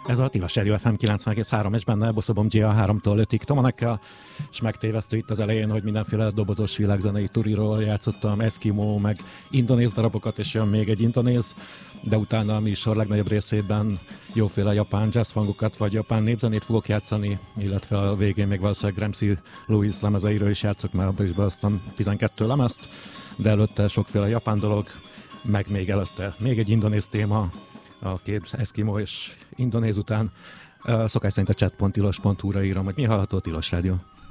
Ez a Tilos Rádió FM 90,3, és benne Boszobom Gia 3-tól 5-ig Tomanekkel, és megtévesztő itt az elején, hogy mindenféle dobozos világzenei turiról játszottam, eszkimó, meg indonéz darabokat, és jön még egy indonéz, de utána a műsor legnagyobb részében jóféle japán jazzfangokat, vagy japán népzenét fogok játszani, illetve a végén még valószínűleg Ramsey Lewis lemezeiről is játszok, mert abban is behoztam 12 lemezt, de előtte sokféle japán dolog, meg még előtte még egy indonéz téma, a két eszkimó és indonéz után. Szokás szerint a chat.tilos.hu-ra írom, hogy mi hallható a Tilos Rádió.